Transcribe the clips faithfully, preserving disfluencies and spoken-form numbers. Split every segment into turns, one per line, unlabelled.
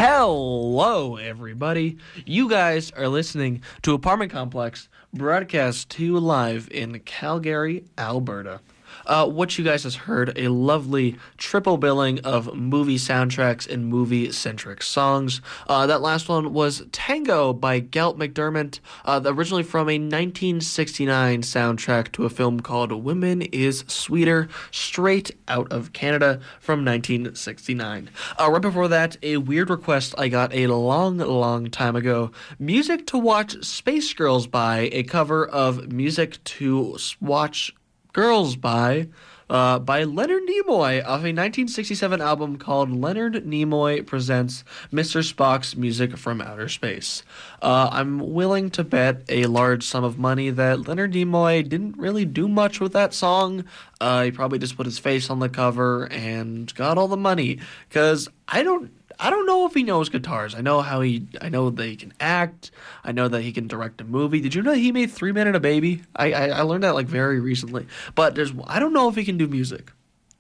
Hello, everybody. You guys are listening to Apartment Complex, broadcast to you live in Calgary, Alberta. Uh, what you guys has heard, a lovely triple billing of movie soundtracks and movie-centric songs. Uh, that last one was Tango by Gelt McDermott, uh, originally from a nineteen sixty-nine soundtrack to a film called Women is Sweeter, straight out of Canada from nineteen sixty-nine. Uh, right before that, a weird request I got a long, long time ago. Music to watch Space Girls by, a cover of Music to Watch Girls by uh, by Leonard Nimoy off a nineteen sixty-seven album called Leonard Nimoy Presents Mister Spock's Music from Outer Space. Uh, I'm willing to bet a large sum of money that Leonard Nimoy didn't really do much with that song. Uh, he probably just put his face on the cover and got all the money, because I don't I don't know if he knows guitars. I know how he. I know that he can act. I know that he can direct a movie. Did you know that he made Three Men and a Baby? I I, I learned that like very recently. But there's I don't know if he can do music.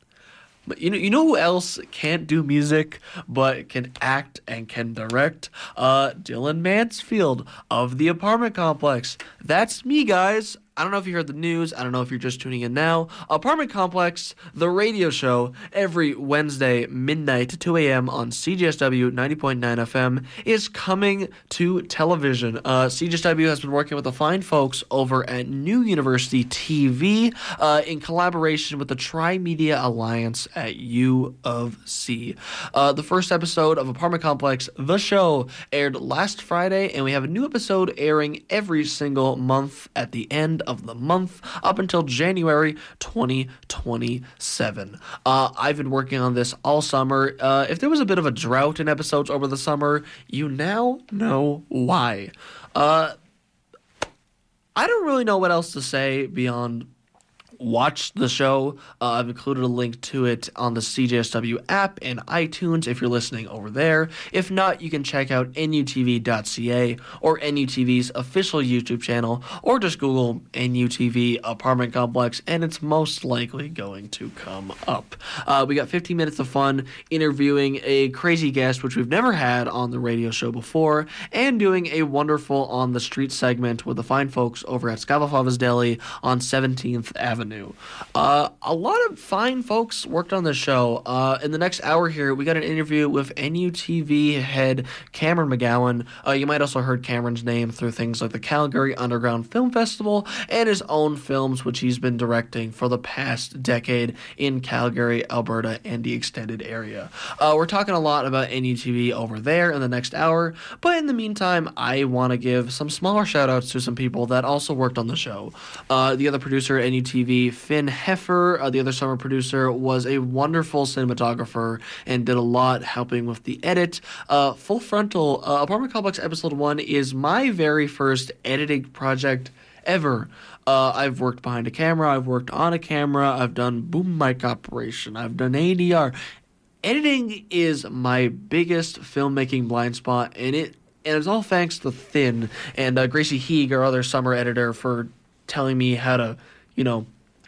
But you know you know who else can't do music but can act and can direct? Uh, Dylan Mansfield of the Apartment Complex. That's me, guys. I don't know if you heard the news. I don't know if you're just tuning in now. Apartment Complex, the radio show, every Wednesday, midnight to two a.m. on C G S W ninety point nine F M, is coming to television. Uh, C G S W has been working with the fine folks over at New University T V uh, in collaboration with the Tri-Media Alliance at U of C. Uh, the first episode of Apartment Complex, the show, aired last Friday, and we have a new episode airing every single month at the end of the month up until January twenty twenty-seven. Uh, I've been working on this all summer. Uh, if there was a bit of a drought in episodes over the summer, you now know why. Uh, I don't really know what else to say beyond watch the show. Uh, I've included a link to it on the C J S W app and iTunes if you're listening over there. If not, you can check out N U T V dot C A or N U T V's official YouTube channel, or just Google N U T V Apartment Complex, and it's most likely going to come up. Uh, we got fifteen minutes of fun interviewing a crazy guest, which we've never had on the radio show before, and doing a wonderful On the Street segment with the fine folks over at Scavafava's Deli on seventeenth Avenue. Uh, a lot of fine folks worked on the show. Uh, in the next hour here, we got an interview with N U T V head Cameron McGowan. Uh, you might also heard Cameron's name through things like the Calgary Underground Film Festival and his own films, which he's been directing for the past decade in Calgary, Alberta, and the extended area. Uh, we're talking a lot about N U T V over there in the next hour, but in the meantime, I want to give some smaller shout-outs to some people that also worked on the show. Uh, the other producer at N U T V, Finn Heffer, uh, the other summer producer, was a wonderful cinematographer and did a lot helping with the edit. Uh, Full Frontal, uh, Apartment Complex Episode one is my very first editing project ever. Uh, I've worked behind a camera, I've worked on a camera, I've done boom mic operation, I've done A D R. Editing is my biggest filmmaking blind spot, and it and it's all thanks to Finn and uh, Gracie Heeg, our other summer editor, for telling me how to, you know,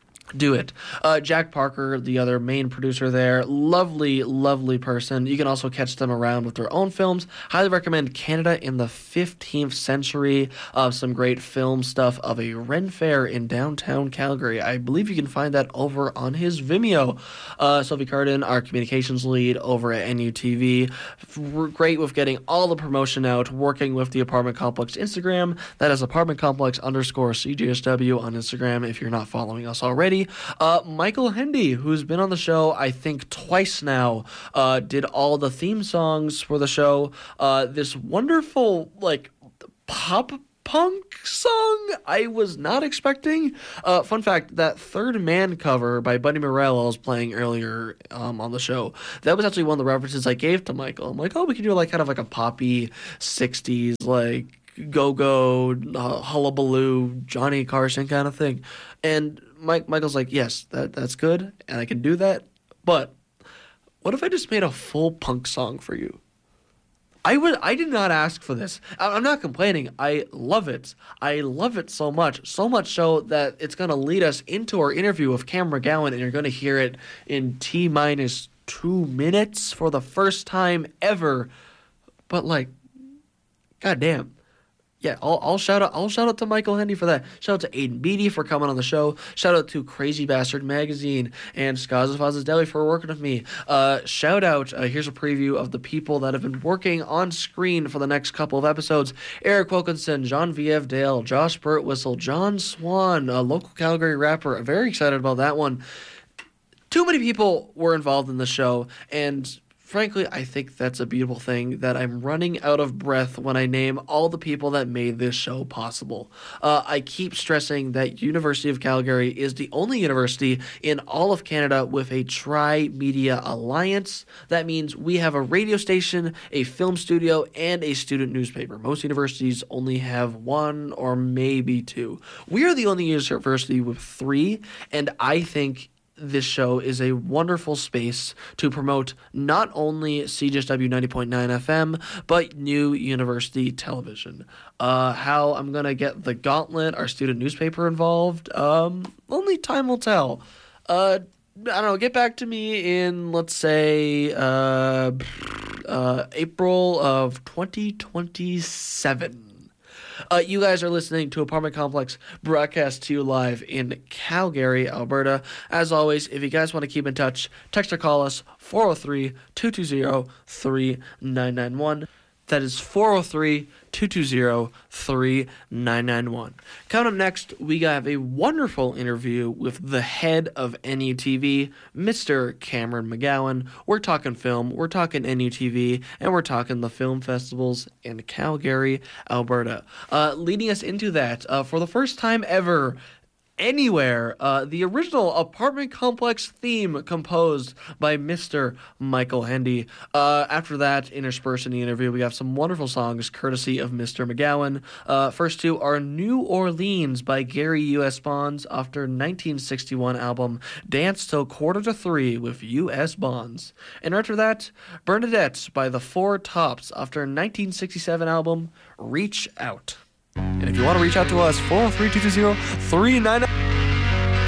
do it. Uh, Jack Parker, the other main producer there, lovely, lovely person. You can also catch them around with their own films. Highly recommend Canada in the fifteenth Century. Uh, some great film stuff of a Ren Fair in downtown Calgary. I believe you can find that over on his Vimeo. Uh, Sophie Cardin, our communications lead over at N U T V. We're great with getting all the promotion out, working with the Apartment Complex Instagram. That is Apartment Complex underscore C J S W on Instagram if you're not following us already. Uh, Michael Hendy, who's been on the show, I think, twice now, uh, did all the theme songs for the show. Uh, this wonderful, like, pop punk song I was not expecting. Uh, fun fact, that Third Man cover by Buddy Morell I was playing earlier um, on the show, that was actually one of the references I gave to Michael. I'm like, oh, we could do like kind of like a poppy sixties, like, go-go, uh, hullabaloo, Johnny Carson kind of thing. And Mike Michael's like, yes, that that's good, and I can do that, but what if I just made a full punk song for you? I would. I did not ask for this. I'm not complaining. I love it. I love it so much. So much so that it's going to lead us into our interview with Cameron McGowan, and you're going to hear it in T minus two minutes for the first time ever. but like, goddamn. Yeah, I'll, I'll shout out. I'll shout out to Michael Hendy for that. Shout out to Aiden Beatty for coming on the show. Shout out to Crazy Bastard Magazine and Skaz's Faz's Deli for working with me. Uh, shout out. Uh, here's a preview of the people that have been working on screen for the next couple of episodes: Eric Wilkinson, John V F Dale, Josh Burtwhistle, John Swan, a local Calgary rapper. I'm very excited about that one. Too many people were involved in the show, and frankly, I think that's a beautiful thing that I'm running out of breath when I name all the people that made this show possible. Uh, I keep stressing that University of Calgary is the only university in all of Canada with a tri-media alliance. That means we have a radio station, a film studio, and a student newspaper. Most universities only have one or maybe two. We are the only university with three, and I think this show is a wonderful space to promote not only C J S W ninety point nine F M, but new university television. Uh, how I'm going to get the Gauntlet, our student newspaper, involved, um, only time will tell. Uh, I don't know, get back to me in, let's say, uh, uh, April of twenty twenty-seven. Uh, you guys are listening to Apartment Complex, broadcast to you live in Calgary, Alberta. As always, if you guys want to keep in touch, text or call us four oh three, two two zero, three nine nine one. That is four oh three, two two zero, three nine nine one. Coming up next, we have a wonderful interview with the head of N U T V, Mister Cameron McGowan. We're talking film, we're talking N U T V, and we're talking the film festivals in Calgary, Alberta. Uh, leading us into that, uh, for the first time ever, anywhere, uh, the original Apartment Complex theme composed by Mister Michael Hendy. Uh, after that, interspersed in the interview, we have some wonderful songs courtesy of Mister McGowan. Uh, first two are New Orleans by Gary U S. Bonds off their nineteen sixty-one album Dance Till Quarter to Three with U S. Bonds. And after that, Bernadette by the Four Tops off their nineteen sixty-seven album Reach Out. And if you want to reach out to us, four oh three, two two zero, three nine nine